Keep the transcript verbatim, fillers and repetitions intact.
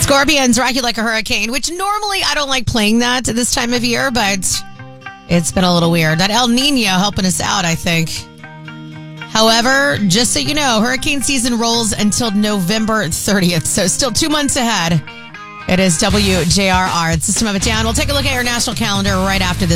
Scorpions, Rock You Like a Hurricane, which normally I don't like playing that at this time of year, but it's been a little weird. That El Nino helping us out, I think. However, just so you know, hurricane season rolls until November thirtieth, so still two months ahead. It is W J R R. It's System of a Town. We'll take a look at your national calendar right after this.